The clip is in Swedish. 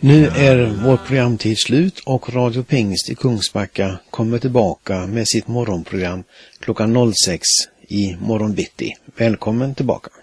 Nu är vår programtid slut och Radio Pingst i Kungsbacka kommer tillbaka med sitt morgonprogram klockan 06 i morgon bitti. Välkommen tillbaka.